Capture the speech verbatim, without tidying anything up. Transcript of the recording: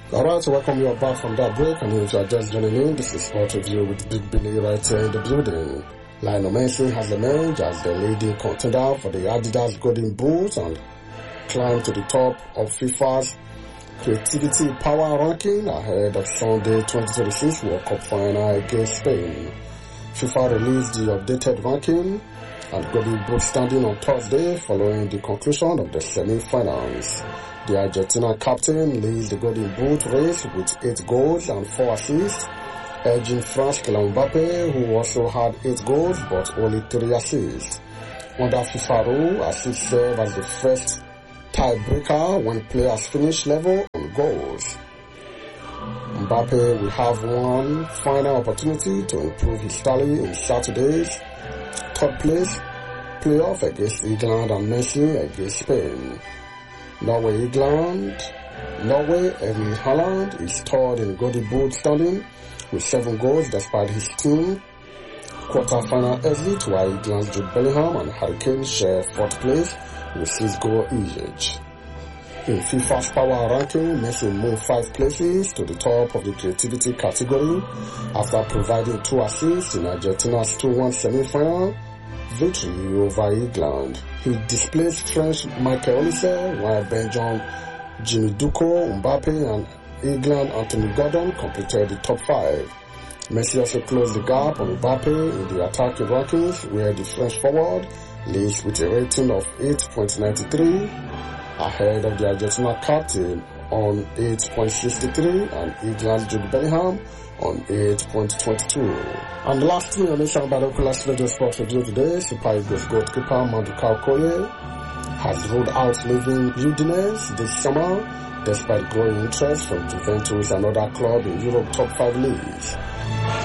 Alright, so welcome you back from that break, and if you are just joining in, this is Sport Review with Big Billy right here in the building. Lionel Messi has emerged as the leading contender for the Adidas Golden Boot and climbed to the top of FIFA's Creativity Power Ranking ahead of Sunday twenty twenty-six World Cup final against Spain. FIFA released the updated ranking and Golden Boot standing on Thursday following the conclusion of the semi-finals. The Argentina captain leads the Golden Boot race with eight goals and four assists, edging France Kylian Mbappe, who also had eight goals but only three assists. Under FIFA rule, assists serve as the first tiebreaker when players finish level on goals. Mbappe will have one final opportunity to improve his tally in Saturday's third place playoff against England and Messi against Spain. Norway, England, Norway, Erling Haaland is third in Golden Boot standing with seven goals despite his team quarter-final exit, while England's Jude Bellingham and Harry Kane share fourth place with six goals each. In FIFA's power ranking, Messi moved five places to the top of the creativity category after providing two assists in Argentina's two one semi-final victory over England. He displaced French Michael Olise, while Belgium Jimmy Ducko, Mbappe and England Anthony Gordon completed the top five. Messi also closed the gap on Mbappe in the attacking rankings, where the French forward leads with a rating of eight point nine three, ahead of the Argentina captain on eight point six three and England's Jude Bellingham on eight point two two. And lastly, on Asian Binoculars Radio Sports Review today, Super Eagles goalkeeper Maduka Okoye has ruled out leaving Udinese this summer despite growing interest from Juventus and other clubs in Europe top five leagues.